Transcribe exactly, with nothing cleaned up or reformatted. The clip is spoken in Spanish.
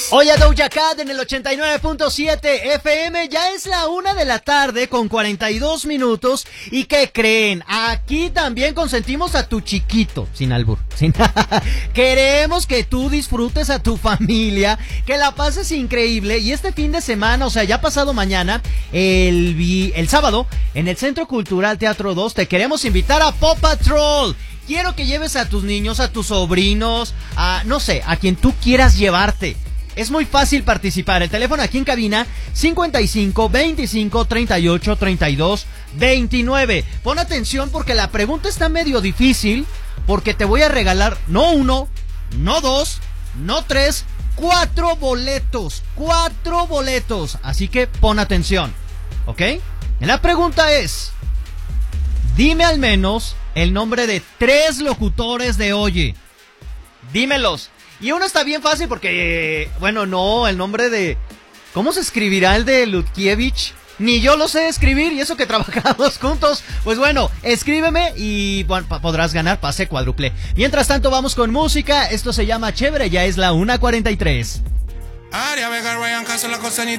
Oye, Doja Cat en el ochenta y nueve punto siete F M, ya es la una de la tarde con cuarenta y dos minutos. ¿Y qué creen? Aquí también consentimos a tu chiquito, sin albur. Sin... Queremos que tú disfrutes a tu familia, que la pases increíble. Y este fin de semana, o sea, ya pasado mañana, el, vi... el sábado, en el Centro Cultural Teatro dos, te queremos invitar a Paw Patrol. Quiero que lleves a tus niños, a tus sobrinos, a, no sé, a quien tú quieras llevarte. Es muy fácil participar. El teléfono aquí en cabina, cincuenta y cinco, veinticinco, treinta y ocho, treinta y dos, veintinueve. Pon atención porque la pregunta está medio difícil, porque te voy a regalar no uno, no dos, no tres, cuatro boletos. Cuatro boletos. Así que pon atención, ¿ok? La pregunta es, dime al menos el nombre de tres locutores de Oye. Dímelos. Y uno está bien fácil porque, eh, bueno, no, el nombre de... ¿Cómo se escribirá el de Lutkiewicz? Ni yo lo sé escribir y eso que trabajamos juntos. Pues bueno, escríbeme y bueno, podrás ganar pase cuádruple. Mientras tanto vamos con música. Esto se llama Chévere, ya es la una cuarenta y tres. Aria Vega, Ryan Castro, la costanita.